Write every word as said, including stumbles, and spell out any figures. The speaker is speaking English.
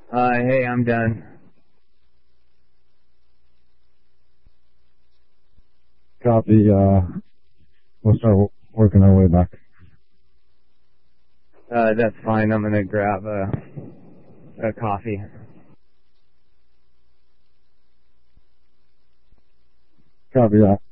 Uh, hey, I'm done. Copy. Uh, we'll start w- working our way back. Uh, that's fine. I'm gonna grab a, a coffee. Copy that.